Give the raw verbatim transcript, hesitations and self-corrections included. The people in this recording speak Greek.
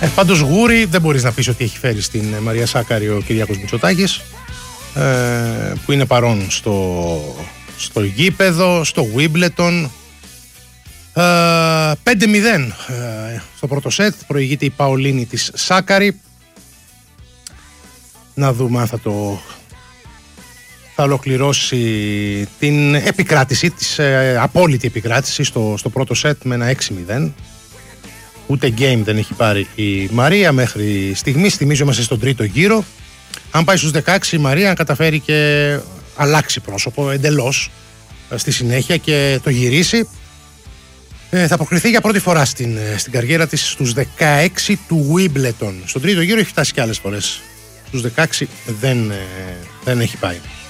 Ε, πάντως γούρι δεν μπορείς να πεις ότι έχει φέρει στην Μαρία Σάκαρη ο Κυριάκος Μητσοτάκης, ε, που είναι παρόν στο, στο γήπεδο, στο Wimbledon. ε, πέντε μηδέν ε, στο πρώτο σετ, προηγείται η Παολίνη της Σάκαρη. Να δούμε αν θα το θα ολοκληρώσει την επικράτηση της, ε, απόλυτη επικράτηση στο, στο πρώτο σετ με ένα έξι μηδέν. Ούτε game δεν έχει πάρει η Μαρία μέχρι στιγμής. Θυμίζω είμαστε στον τρίτο γύρο. Αν πάει στους δεκαέξι η Μαρία, αν καταφέρει και αλλάξει πρόσωπο εντελώς στη συνέχεια και το γυρίσει, ε, θα αποκριθεί για πρώτη φορά στην, στην καριέρα της στους δεκαέξι του Wimbledon. Στον τρίτο γύρο έχει φτάσει και άλλες φορές. Στους δεκαέξι δεν, ε, δεν έχει πάει.